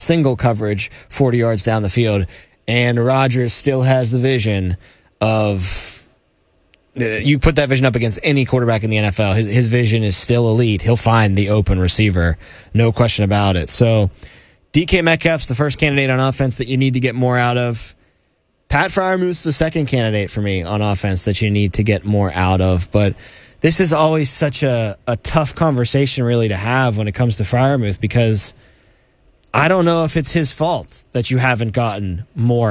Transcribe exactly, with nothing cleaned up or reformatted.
single coverage forty yards down the field. And Rodgers still has the vision of, you put that vision up against any quarterback in the N F L. His, his vision is still elite. He'll find the open receiver. No question about it. So D K Metcalf's the first candidate on offense that you need to get more out of. Pat Freiermuth's the second candidate for me on offense that you need to get more out of. But this is always such a, a tough conversation really to have when it comes to Freiermuth, because I don't know if it's his fault that you haven't gotten more